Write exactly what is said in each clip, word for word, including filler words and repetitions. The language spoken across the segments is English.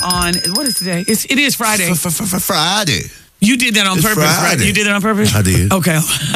on, what is today? It's, it is Friday. Friday. You did that on It's purpose, Friday. right? You did it on purpose? I did. Okay.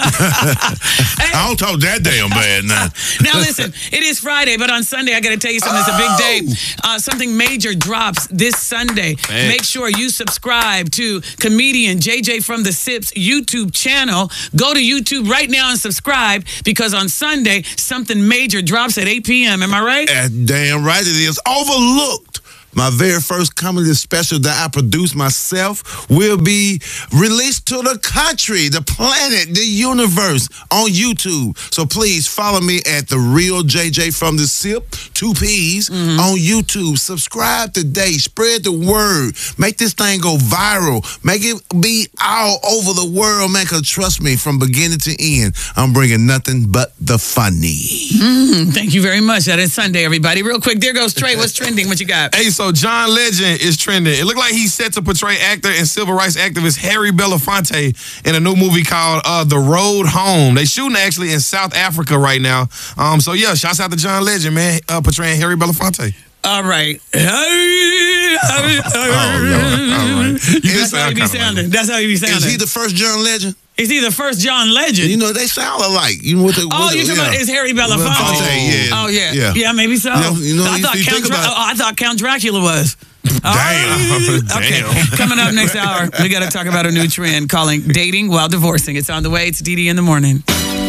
I don't talk that damn bad now. Now listen, it is Friday, but on Sunday, I got to tell you something. It's a big day. Uh, something major drops this Sunday. Man. Make sure you subscribe to comedian J J from the Sips YouTube channel. Go to YouTube right now and subscribe because on Sunday, something major drops at eight p.m. Am I right? Uh, damn right it is. Overlooked. My very first comedy special that I produced myself will be released to the country, the planet, the universe on YouTube. So please follow me at The Real J J from the Sip, two P's, mm-hmm. on YouTube. Subscribe today. Spread the word. Make this thing go viral. Make it be all over the world, man, because trust me, from beginning to end, I'm bringing nothing but the funny. Mm, thank you very much. That is Sunday, everybody. Real quick, there goes Trey. What's trending? What you got? Hey, so John Legend is trending. It looked like he's set to portray actor and civil rights activist Harry Belafonte in a new movie called uh, The Road Home. They shooting actually in South Africa right now. Um, so yeah, shouts out to John Legend, man, uh, portraying Harry Belafonte. All right. Oh, Lord. All right. That's how he be sounding. That's how he be sounding. Is he the first John Legend? Is he the first John Legend? You know, they sound alike. You know what they, oh, what you they, talking yeah. about is Harry Belafonte? Belafonte, yeah. Oh, yeah. Yeah, yeah maybe so. Yeah, you know, I, you- thought you Count think Dra- about it. oh, I thought Count Dracula was. Damn. Okay, Damn. coming up next hour, we got to talk about a new trend calling dating while divorcing. It's on the way. It's D D in the morning.